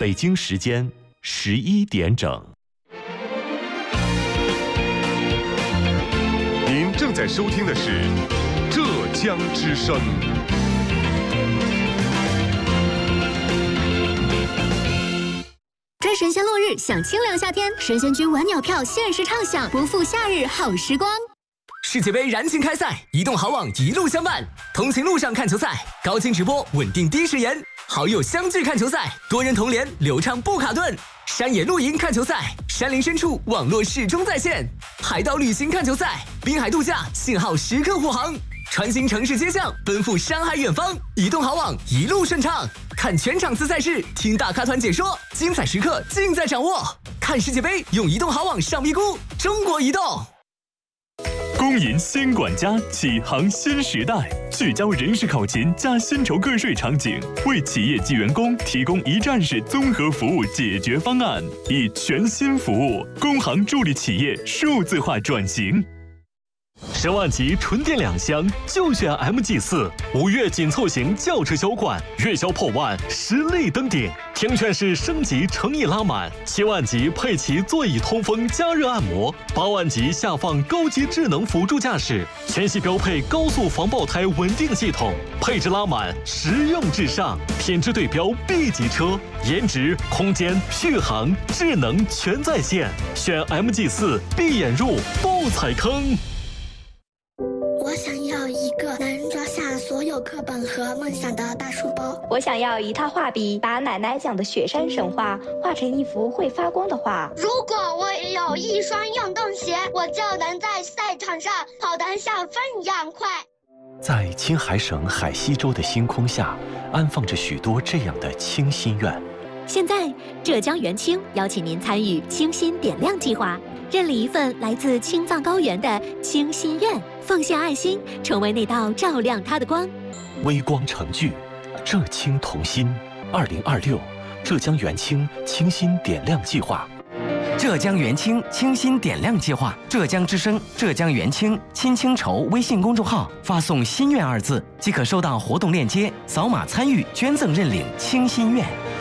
北京时间11点整。 您正在收听的是浙江之声。 追神仙落日，享清凉夏天，神仙君晚鸟票限时畅享，不负夏日好时光。 世界杯燃情开赛，移动好网一路相伴，通勤路上看球赛，高清直播，稳定低时延，好友相聚看球赛，多人同联，流畅不卡顿。山野露营看球赛，山林深处网络始终在线；海岛旅行看球赛，滨海度假信号时刻护航。穿行城市街巷，奔赴山海远方，移动好网一路顺畅。看全场次赛事，听大咖团解说，精彩时刻尽在掌握。看世界杯，用移动好网上咪咕，中国移动。 公银新管家启航新时代，聚焦人事考勤加薪酬个税场景，为企业及员工提供一站式综合服务解决方案，以全新服务工行助力企业数字化转型。10万级纯电2厢就选 MG4，5月紧凑型轿车销冠，月销破万，实力登顶。听劝是升级诚意拉满，7万级配齐座椅通风加热按摩，8万级下放高级智能辅助驾驶，全系标配高速防爆胎稳定系统，配置拉满，实用至上，品质对标 B 级车，颜值、空间、续航、智能全在线。选 MG4，闭眼入，不踩坑。 我想要一个能装下所有课本和梦想的大书包。 我想要一套画笔，把奶奶讲的雪山神话画成一幅会发光的画。 如果我也有一双运动鞋，我就能在赛场上跑得像风一样快。 在青海省海西州的星空下，安放着许多这样的清心愿。 现在，浙江元清邀请您参与清心点亮计划，认领一份来自青藏高原的清心愿，奉献爱心，成为那道照亮它的光。 微光成炬，浙青同心。2026浙江元清清心点亮计划。 浙江元清清心点亮计划，浙江之声、浙江元清亲清筹微信公众号发送“心愿”2字，即可收到活动链接，扫码参与捐赠认领清心愿。